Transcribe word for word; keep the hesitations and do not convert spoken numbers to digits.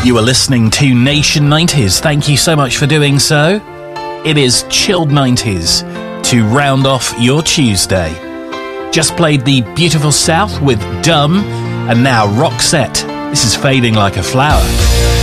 You are listening to Nation nineties. Thank you so much for doing so. It is Chilled nineties to round off your Tuesday. Just played the Beautiful South with Dumb, and now Roxette. This is Fading Like a Flower.